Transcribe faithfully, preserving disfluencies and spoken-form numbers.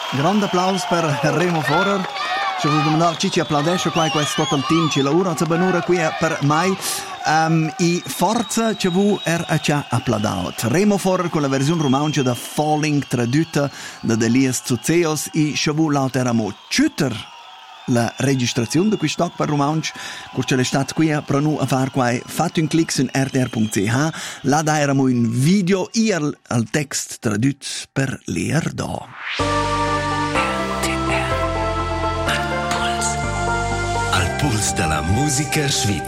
Grande applaus per Remo Forer. Ci vuol domandare chi ci applaudisce qua questo total team ci lavora a benura qui per mai. Um, I forza ci vu er a ci applaudaut. Remo Forer con la versione romancia da Falling traduta da Elias Zuzeos i ci vu lauteramo Tschütter la registrazione di questo per romansch, curce le stat qui per nu a far quai fatto un clic su r t r punto c h, là dairamo un video e al, al text tradut per leer da. Al puls della musica svizra.